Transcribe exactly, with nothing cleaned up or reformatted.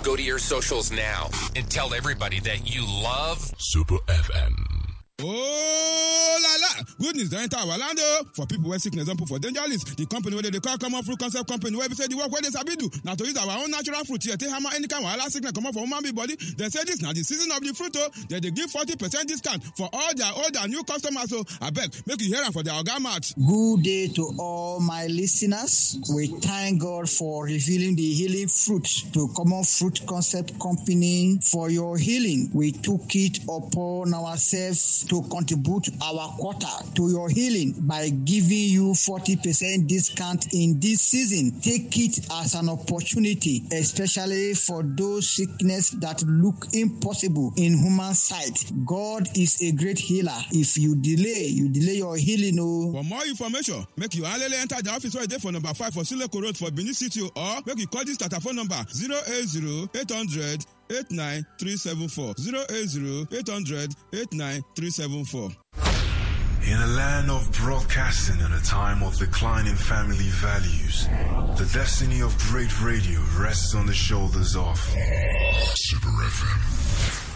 Go to your socials now and tell everybody that you love Super F M. Oh la la! Good news don enter our land o. For people wey sickness don put for danger list, the company wey dey dey call Common Fruit Concept Company wey be say the work wey dey sabi do na to use our own natural fruit here take hammer any kind wahala sickness comot for human being body. Dem say this na the season of the fruit o. Dem dey give forty percent discount for all their old and new customers o. Abeg, make you hear am for their oga mouth. Good day to all my listeners. We thank God for revealing the healing fruit to Common Fruit Concept Company for your healing. We took it upon ourselves to contribute our quota to your healing by giving you forty percent discount in this season. Take it as an opportunity, especially for those sickness that look impossible in human sight. God is a great healer. If you delay, you delay your healing. Oh. For more information, make you alele enter the office where dey for number five for Suleko Road for Benin City, or make you call this telephone number zero eight zero eight hundred eight nine three seven four zero eight zero eight hundred eight nine three seven four. In a land of broadcasting and a time of declining family values, the destiny of great radio rests on the shoulders of Super F M.